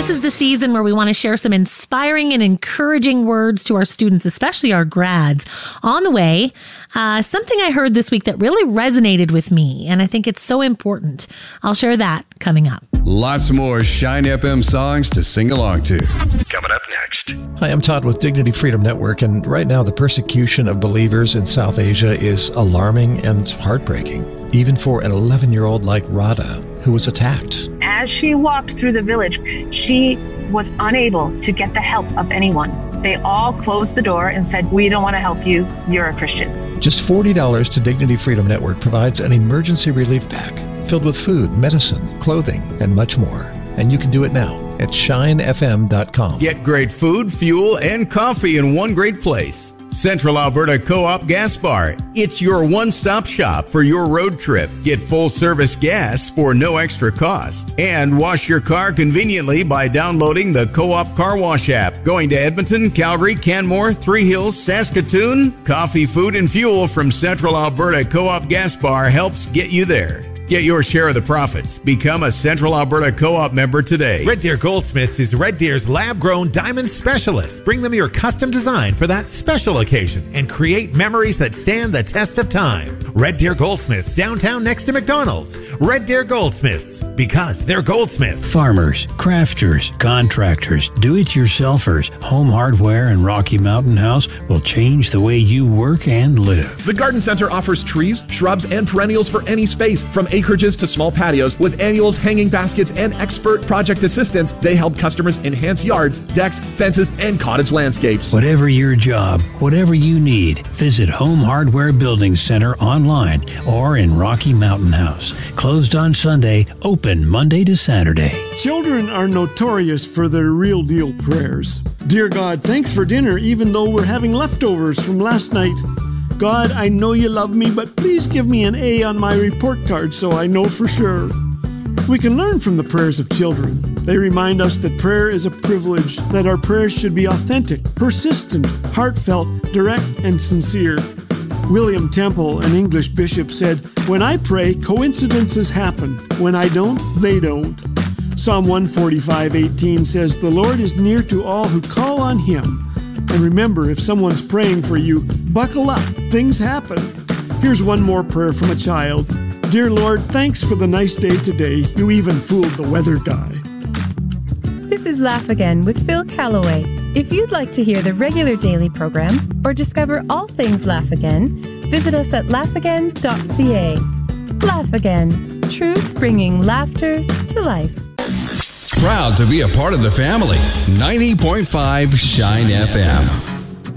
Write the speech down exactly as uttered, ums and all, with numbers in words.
this is the season where we want to share some inspiring and encouraging words to our students, especially our grads. On the way, uh, something I heard this week that really resonated with me, and I think it's so important. I'll share that coming up. Lots more Shine F M songs to sing along to. Coming up next. Hi, I'm Todd with Dignity Freedom Network, and right now the persecution of believers in South Asia is alarming and heartbreaking, even for an eleven-year-old like Radha, who was attacked. As she walked through the village, she was unable to get the help of anyone. They all closed the door and said, "We don't want to help you. You're a Christian." Just forty dollars to Dignity Freedom Network provides an emergency relief pack filled with food, medicine, clothing, and much more. And you can do it now at shine f m dot com. Get great food, fuel, and coffee in one great place. Central Alberta Co-op Gas Bar. It's your one-stop shop for your road trip. Get full-service gas for no extra cost. And wash your car conveniently by downloading the Co-op Car Wash app. Going to Edmonton, Calgary, Canmore, Three Hills, Saskatoon? Coffee, food, and fuel from Central Alberta Co-op Gas Bar helps get you there. Get your share of the profits. Become a Central Alberta Co-op member today. Red Deer Goldsmiths is Red Deer's lab-grown diamond specialist. Bring them your custom design for that special occasion and create memories that stand the test of time. Red Deer Goldsmiths, downtown next to McDonald's. Red Deer Goldsmiths, because they're goldsmiths. Farmers, crafters, contractors, do-it-yourselfers, Home Hardware and Rocky Mountain House will change the way you work and live. The Garden Center offers trees, shrubs, and perennials for any space, from acreages to small patios. With annuals, hanging baskets, and expert project assistance, they help customers enhance yards, decks, fences, and cottage landscapes. Whatever your job, whatever you need, visit Home Hardware Building Center online or in Rocky Mountain House. Closed on Sunday, open Monday to Saturday. Children are notorious for their real deal prayers. Dear God, thanks for dinner even though we're having leftovers from last night. God, I know you love me, but please give me an A on my report card so I know for sure. We can learn from the prayers of children. They remind us that prayer is a privilege, that our prayers should be authentic, persistent, heartfelt, direct, and sincere. William Temple, an English bishop, said, "When I pray, coincidences happen. When I don't, they don't." Psalm one forty-five eighteen says, "The Lord is near to all who call on Him." And remember, if someone's praying for you, buckle up. Things happen. Here's one more prayer from a child. Dear Lord, thanks for the nice day today. You even fooled the weather guy. This is Laugh Again with Phil Callaway. If you'd like to hear the regular daily program or discover all things Laugh Again, visit us at laugh again dot c a. Laugh Again. Truth bringing laughter to life. Proud to be a part of the family. ninety point five Shine F M.